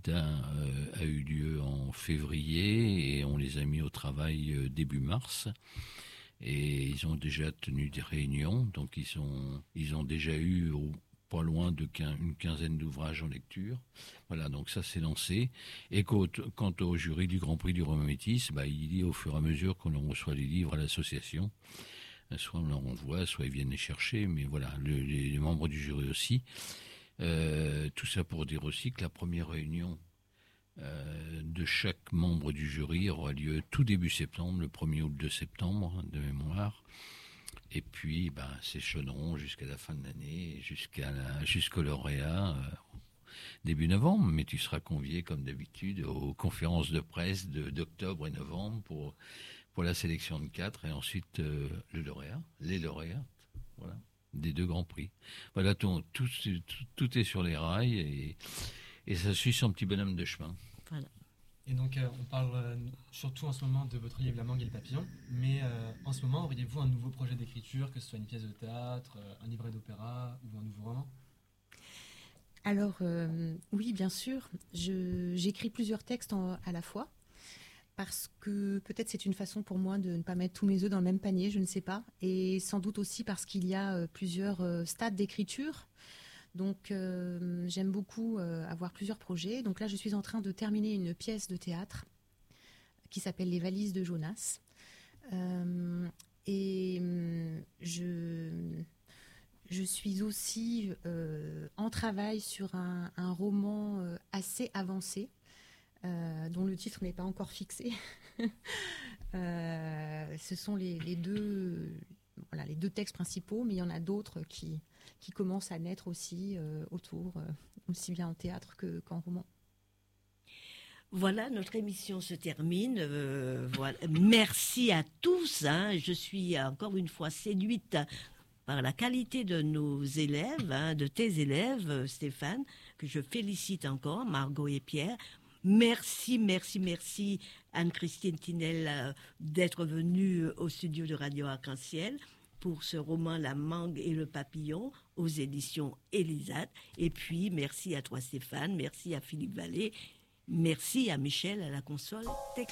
bulletin a eu lieu en février et on les a mis au travail début mars. Et ils ont déjà tenu des réunions, donc ils ont déjà eu pas loin une quinzaine d'ouvrages en lecture. Voilà, donc ça c'est lancé. Et quant au jury du Grand Prix du Roman Métis, il dit au fur et à mesure qu'on reçoit les livres à l'association, soit on leur envoie, soit ils viennent les chercher, mais voilà, les membres du jury aussi. Tout ça pour dire aussi que la première réunion de chaque membre du jury aura lieu tout début septembre, le 1er ou le 2 septembre, de mémoire. Et puis, s'échelonneront jusqu'à la fin de l'année, jusqu'au lauréat, début novembre. Mais tu seras convié, comme d'habitude, aux conférences de presse d'octobre et novembre pour la sélection de 4 et ensuite les lauréats, voilà, des 2 grands prix. Voilà, tout est sur les rails et ça suit son petit bonhomme de chemin. Voilà. Et donc, on parle surtout en ce moment de votre livre La Mangue et le Papillon, mais en ce moment, auriez-vous un nouveau projet d'écriture, que ce soit une pièce de théâtre, un livret d'opéra ou un nouveau roman ? Alors, oui, bien sûr. J'écris plusieurs textes à la fois, parce que peut-être c'est une façon pour moi de ne pas mettre tous mes œufs dans le même panier, je ne sais pas. Et sans doute aussi parce qu'il y a plusieurs stades d'écriture. Donc, j'aime beaucoup avoir plusieurs projets. Donc là, je suis en train de terminer une pièce de théâtre qui s'appelle Les Valises de Jonas. Et je suis aussi en travail sur un roman assez avancé, dont le titre n'est pas encore fixé. Ce sont les deux textes principaux, mais il y en a d'autres qui commencent à naître aussi autour, aussi bien en théâtre qu'en roman. Voilà, notre émission se termine. Voilà. Merci à tous. Je suis encore une fois séduite par la qualité de nos élèves, de tes élèves, Stéphane, que je félicite encore, Margot et Pierre. Merci Anne-Christine Tinel d'être venue au studio de Radio Arc-en-Ciel pour ce roman La Mangue et le Papillon aux éditions Elisade. Et puis merci à toi Stéphane, merci à Philippe Vallée, merci à Michel à la console technique.